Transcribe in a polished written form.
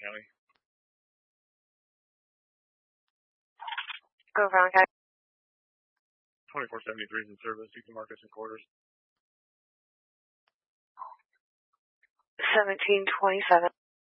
County. Go Brown County. 2473 is in service. You can mark us in quarters. 1727.